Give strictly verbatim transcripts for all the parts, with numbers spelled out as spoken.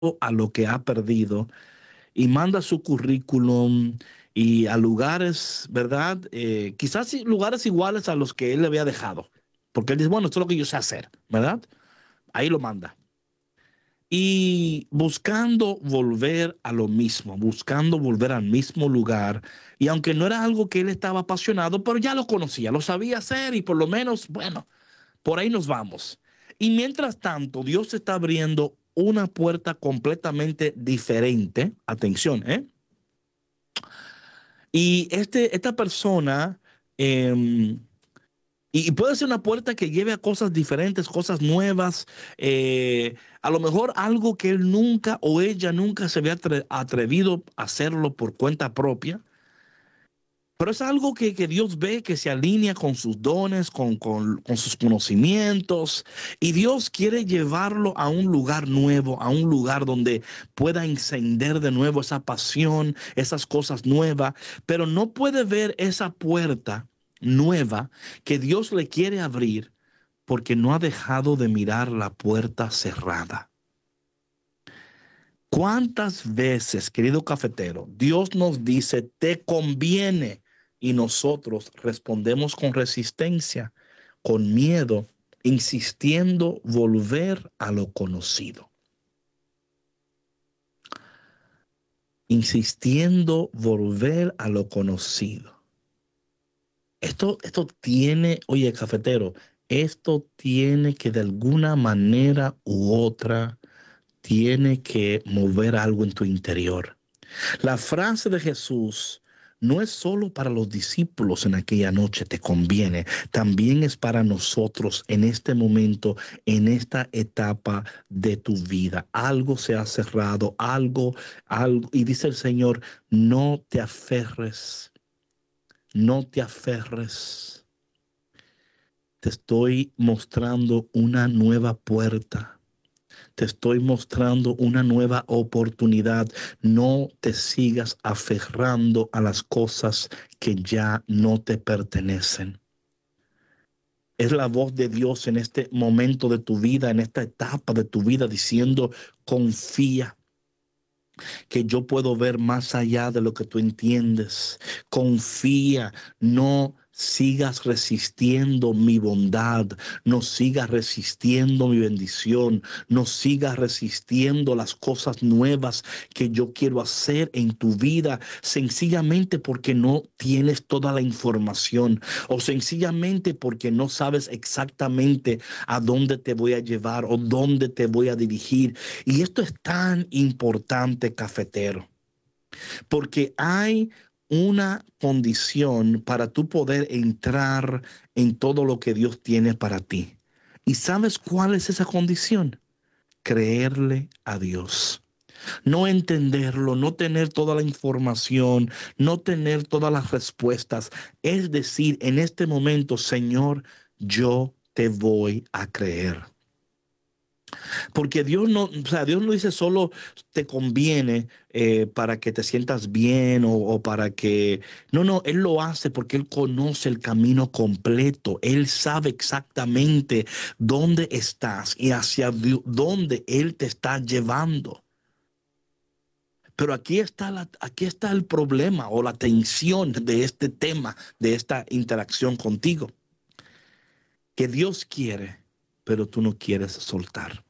a lo que ha perdido y manda su currículum y a lugares, ¿verdad? Eh, quizás sí, lugares iguales a los que él le había dejado. Porque él dice, bueno, esto es lo que yo sé hacer, ¿verdad? Ahí lo manda. Y buscando volver a lo mismo, buscando volver al mismo lugar. Y aunque no era algo que él estaba apasionado, pero ya lo conocía, lo sabía hacer y por lo menos, bueno, por ahí nos vamos. Y mientras tanto, Dios está abriendo una puerta completamente diferente. Atención, ¿eh? Y este, esta persona, eh, y, y puede ser una puerta que lleve a cosas diferentes, cosas nuevas, eh, a lo mejor algo que él nunca o ella nunca se había atre- atrevido a hacerlo por cuenta propia. Pero es algo que, que Dios ve que se alinea con sus dones, con, con, con sus conocimientos. Y Dios quiere llevarlo a un lugar nuevo, a un lugar donde pueda encender de nuevo esa pasión, esas cosas nuevas. Pero no puede ver esa puerta nueva que Dios le quiere abrir porque no ha dejado de mirar la puerta cerrada. ¿Cuántas veces, querido cafetero, Dios nos dice, te conviene? Y nosotros respondemos con resistencia, con miedo, insistiendo volver a lo conocido, insistiendo volver a lo conocido. Esto, esto tiene, oye, cafetero, esto tiene que de alguna manera u otra, tiene que mover algo en tu interior. La frase de Jesús no es solo para los discípulos en aquella noche, te conviene, también es para nosotros en este momento, en esta etapa de tu vida. Algo se ha cerrado, algo, algo, y dice el Señor, no te aferres, no te aferres. Te estoy mostrando una nueva puerta. Te estoy mostrando una nueva oportunidad. No te sigas aferrando a las cosas que ya no te pertenecen. Es la voz de Dios en este momento de tu vida, en esta etapa de tu vida, diciendo, confía, que yo puedo ver más allá de lo que tú entiendes. Confía, no sigas resistiendo mi bondad, no sigas resistiendo mi bendición, no sigas resistiendo las cosas nuevas que yo quiero hacer en tu vida, sencillamente porque no tienes toda la información o sencillamente porque no sabes exactamente a dónde te voy a llevar o dónde te voy a dirigir. Y esto es tan importante, cafetero, porque hay una condición para tú poder entrar en todo lo que Dios tiene para ti. ¿Y sabes cuál es esa condición? Creerle a Dios. No entenderlo, no tener toda la información, no tener todas las respuestas. Es decir, en este momento, Señor, yo te voy a creer. Porque Dios no, o sea, Dios no dice solo te conviene eh, para que te sientas bien o, o para que... No, no, Él lo hace porque Él conoce el camino completo. Él sabe exactamente dónde estás y hacia dónde Él te está llevando. Pero aquí está, la, aquí está el problema o la tensión de este tema, de esta interacción contigo. Que Dios quiere, pero tú no quieres soltar.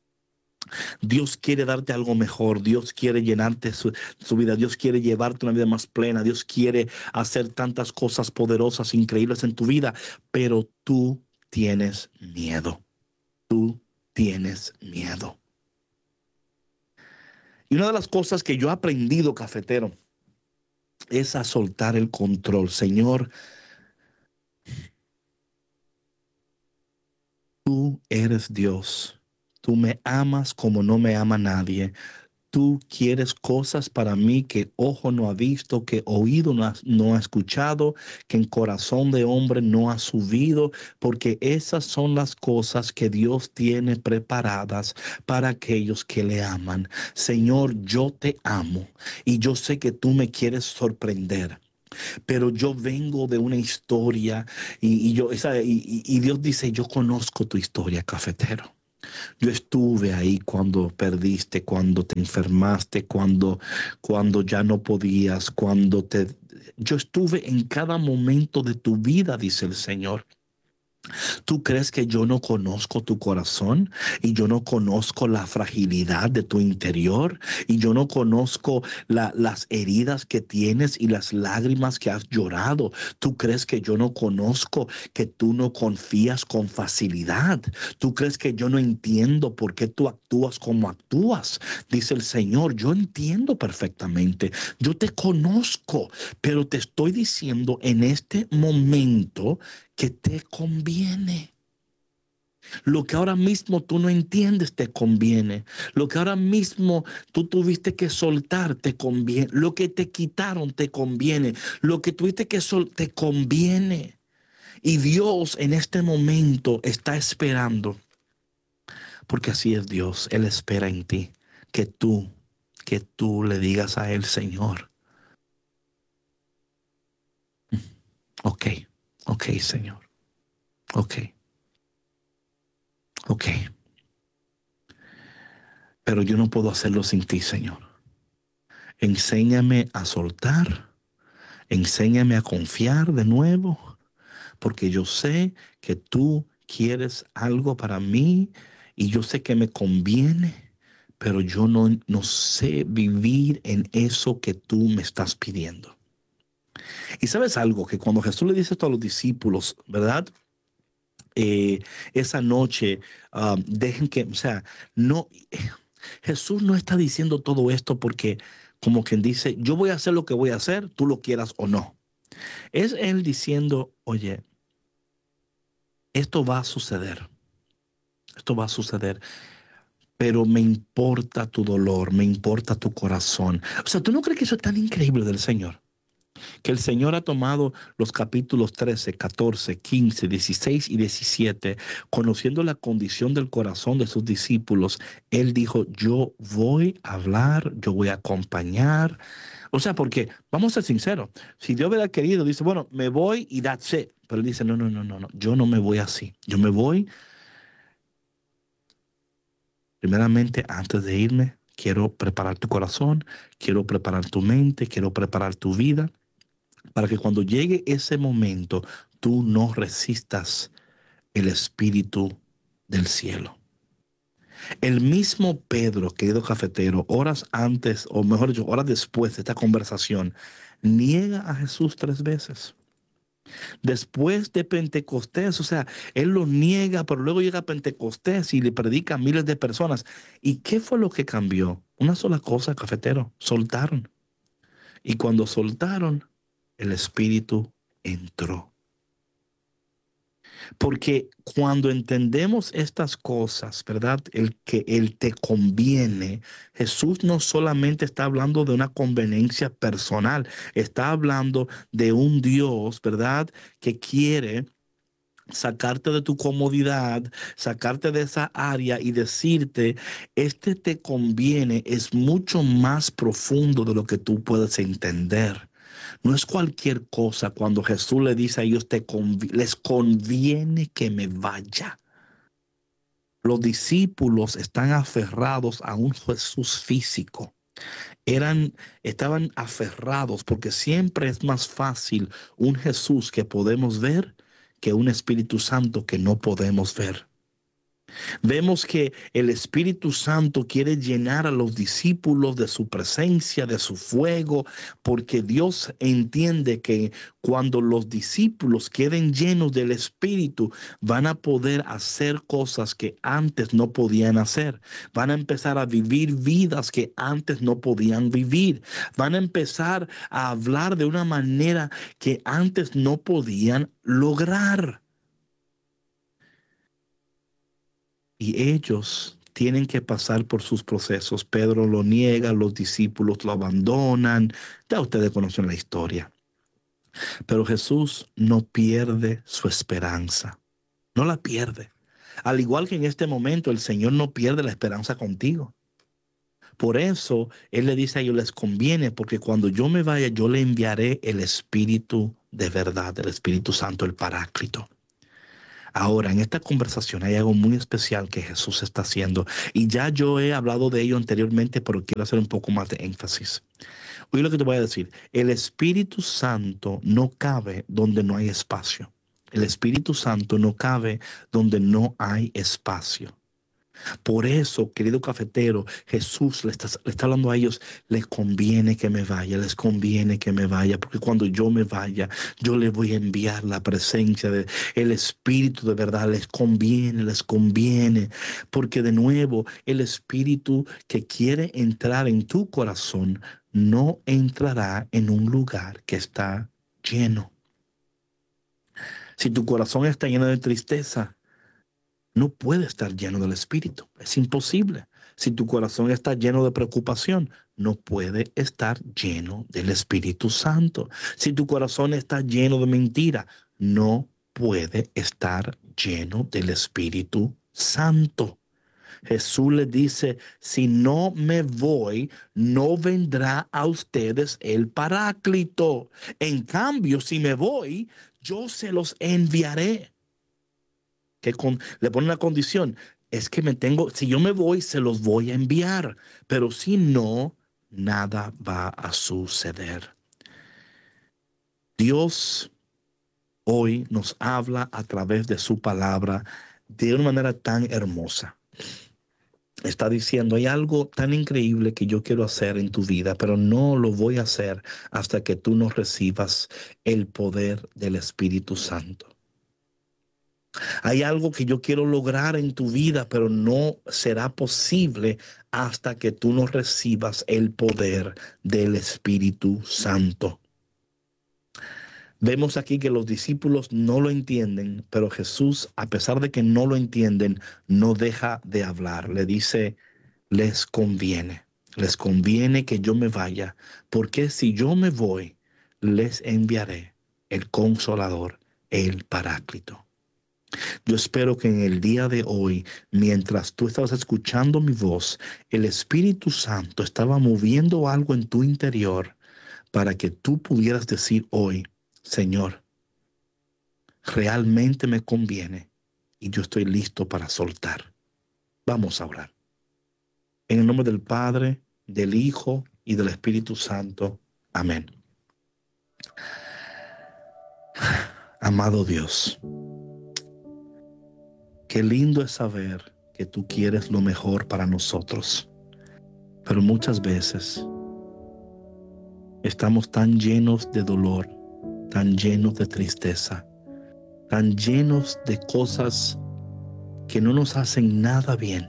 Dios quiere darte algo mejor, Dios quiere llenarte su, su vida, Dios quiere llevarte una vida más plena, Dios quiere hacer tantas cosas poderosas, increíbles en tu vida, pero tú tienes miedo, tú tienes miedo. Y una de las cosas que yo he aprendido, cafetero, es a soltar el control. Señor, tú eres Dios, tú me amas como no me ama nadie. Tú quieres cosas para mí que ojo no ha visto, que oído no ha, no ha escuchado, que en corazón de hombre no ha subido, porque esas son las cosas que Dios tiene preparadas para aquellos que le aman. Señor, yo te amo y yo sé que tú me quieres sorprender. Pero yo vengo de una historia y, y yo, esa, y, y Dios dice, yo conozco tu historia, cafetero. Yo estuve ahí cuando perdiste, cuando te enfermaste, cuando, cuando ya no podías, cuando te... Yo estuve en cada momento de tu vida, dice el Señor. ¿Tú crees que yo no conozco tu corazón y yo no conozco la fragilidad de tu interior y yo no conozco la- las heridas que tienes y las lágrimas que has llorado? ¿Tú crees que yo no conozco que tú no confías con facilidad? ¿Tú crees que yo no entiendo por qué tú actúas como actúas? Dice el Señor, yo entiendo perfectamente. Yo te conozco, pero te estoy diciendo en este momento que te conviene. Lo que ahora mismo tú no entiendes te conviene. Lo que ahora mismo tú tuviste que soltar te conviene. Lo que te quitaron te conviene. Lo que tuviste que soltar te conviene. Y Dios en este momento está esperando, porque así es Dios. Él espera en ti que tú, que tú le digas a Él, Señor, ok, ok, Señor, ok, ok. Pero yo no puedo hacerlo sin ti, Señor. Enséñame a soltar, enséñame a confiar de nuevo, porque yo sé que tú quieres algo para mí y yo sé que me conviene, pero yo no, no sé vivir en eso que tú me estás pidiendo. Y sabes algo, que cuando Jesús le dice esto a los discípulos, ¿verdad? Eh, esa noche, um, dejen que, o sea, no, Jesús no está diciendo todo esto porque como quien dice, yo voy a hacer lo que voy a hacer, tú lo quieras o no. Es Él diciendo, oye, esto va a suceder, esto va a suceder, pero me importa tu dolor, me importa tu corazón. O sea, ¿tú no crees que eso es tan increíble del Señor? Que el Señor ha tomado los capítulos trece, catorce, quince, dieciséis y diecisiete, conociendo la condición del corazón de sus discípulos. Él dijo, yo voy a hablar, yo voy a acompañar. O sea, porque vamos a ser sinceros, si Dios hubiera querido, dice, bueno, me voy y that's it. Pero él dice, no, no, no, no, no, yo no me voy así. Yo me voy, primeramente, antes de irme, quiero preparar tu corazón, quiero preparar tu mente, quiero preparar tu vida, para que cuando llegue ese momento tú no resistas el espíritu del cielo. El mismo Pedro, querido cafetero, horas antes, o mejor dicho, horas después de esta conversación, niega a Jesús tres veces. Después de Pentecostés, o sea, él lo niega, pero luego llega a Pentecostés y le predica a miles de personas. ¿Y qué fue lo que cambió? Una sola cosa, cafetero, soltaron. Y cuando soltaron, el Espíritu entró. Porque cuando entendemos estas cosas, ¿verdad? El que Él te conviene, Jesús no solamente está hablando de una conveniencia personal, está hablando de un Dios, ¿verdad? Que quiere sacarte de tu comodidad, sacarte de esa área y decirte, este te conviene, es mucho más profundo de lo que tú puedes entender. No es cualquier cosa cuando Jesús le dice a ellos, te convi- les conviene que me vaya. Los discípulos están aferrados a un Jesús físico. Eran, estaban aferrados porque siempre es más fácil un Jesús que podemos ver que un Espíritu Santo que no podemos ver. Vemos que el Espíritu Santo quiere llenar a los discípulos de su presencia, de su fuego, porque Dios entiende que cuando los discípulos queden llenos del Espíritu, van a poder hacer cosas que antes no podían hacer. Van a empezar a vivir vidas que antes no podían vivir. Van a empezar a hablar de una manera que antes no podían lograr. Y ellos tienen que pasar por sus procesos. Pedro lo niega, los discípulos lo abandonan. Ya ustedes conocen la historia. Pero Jesús no pierde su esperanza. No la pierde. Al igual que en este momento, el Señor no pierde la esperanza contigo. Por eso Él le dice a ellos, les conviene, porque cuando yo me vaya, yo le enviaré el Espíritu de verdad, el Espíritu Santo, el Paráclito. Ahora, en esta conversación hay algo muy especial que Jesús está haciendo y ya yo he hablado de ello anteriormente, pero quiero hacer un poco más de énfasis. Oye lo que te voy a decir, el Espíritu Santo no cabe donde no hay espacio. El Espíritu Santo no cabe donde no hay espacio. Por eso, querido cafetero, Jesús le está, le está hablando a ellos, les conviene que me vaya, les conviene que me vaya, porque cuando yo me vaya, yo les voy a enviar la presencia del Espíritu de verdad, les conviene, les conviene, porque de nuevo, el Espíritu que quiere entrar en tu corazón no entrará en un lugar que está lleno. Si tu corazón está lleno de tristeza, no puede estar lleno del Espíritu. Es imposible. Si tu corazón está lleno de preocupación, no puede estar lleno del Espíritu Santo. Si tu corazón está lleno de mentira, no puede estar lleno del Espíritu Santo. Jesús le dice, si no me voy, no vendrá a ustedes el Paráclito. En cambio, si me voy, yo se los enviaré. Que con, le pone una condición, es que me tengo, si yo me voy, se los voy a enviar, pero si no, nada va a suceder. Dios hoy nos habla a través de su palabra de una manera tan hermosa. Está diciendo, hay algo tan increíble que yo quiero hacer en tu vida, pero no lo voy a hacer hasta que tú no recibas el poder del Espíritu Santo. Hay algo que yo quiero lograr en tu vida, pero no será posible hasta que tú no recibas el poder del Espíritu Santo. Vemos aquí que los discípulos no lo entienden, pero Jesús, a pesar de que no lo entienden, no deja de hablar. Le dice, les conviene, les conviene que yo me vaya, porque si yo me voy, les enviaré el Consolador, el Paráclito. Yo espero que en el día de hoy, mientras tú estabas escuchando mi voz, el Espíritu Santo estaba moviendo algo en tu interior para que tú pudieras decir hoy, Señor, realmente me conviene y yo estoy listo para soltar. Vamos a orar. En el nombre del Padre, del Hijo y del Espíritu Santo. Amén. Amado Dios, qué lindo es saber que tú quieres lo mejor para nosotros, pero muchas veces estamos tan llenos de dolor, tan llenos de tristeza, tan llenos de cosas que no nos hacen nada bien.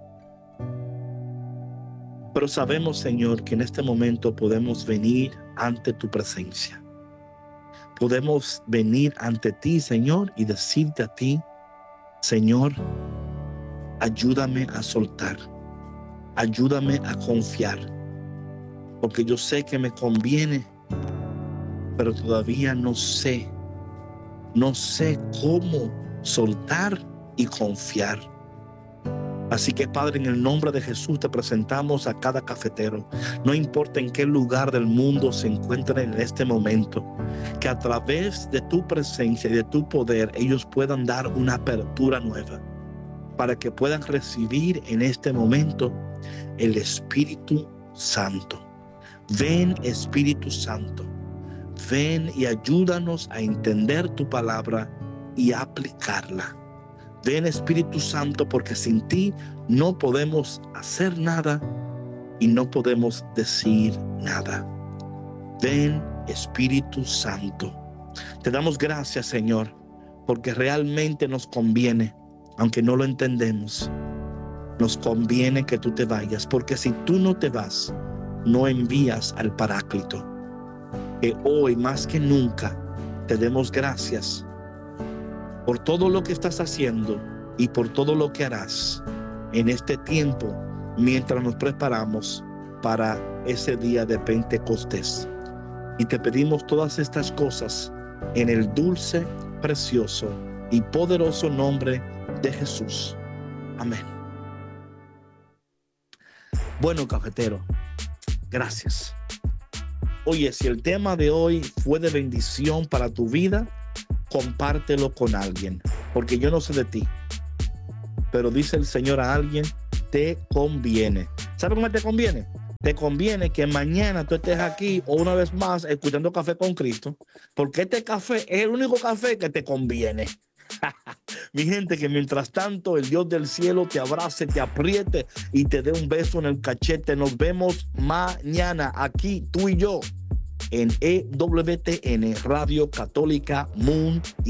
Pero sabemos, Señor, que en este momento podemos venir ante tu presencia. Podemos venir ante ti, Señor, y decirte a ti, Señor, ayúdame a soltar, ayúdame a confiar, porque yo sé que me conviene, pero todavía no sé, no sé cómo soltar y confiar. Así que, Padre, en el nombre de Jesús te presentamos a cada cafetero, no importa en qué lugar del mundo se encuentren en este momento, que a través de tu presencia y de tu poder ellos puedan dar una apertura nueva, para que puedan recibir en este momento el Espíritu Santo. Ven, Espíritu Santo, ven y ayúdanos a entender tu palabra y aplicarla. Ven, Espíritu Santo, porque sin ti no podemos hacer nada y no podemos decir nada. Ven, Espíritu Santo. Te damos gracias, Señor, porque realmente nos conviene, aunque no lo entendemos, nos conviene que tú te vayas, porque si tú no te vas, no envías al Paráclito. Que hoy más que nunca te demos gracias por todo lo que estás haciendo y por todo lo que harás en este tiempo mientras nos preparamos para ese día de Pentecostés. Y te pedimos todas estas cosas en el dulce, precioso y poderoso nombre de Jesús. Amén. Bueno, cafetero, gracias. Oye, si el tema de hoy fue de bendición para tu vida, compártelo con alguien. porque yo no sé de ti, pero dice el Señor a alguien, te conviene. ¿Sabe cómo te conviene? Te conviene que mañana tú estés aquí o una vez más escuchando Café con Cristo, porque este café es el único café que te conviene. Mi gente, que mientras tanto el Dios del cielo te abrace, te apriete y te dé un beso en el cachete. Nos vemos mañana aquí, tú y yo, en E W T N, Radio Católica Mundial.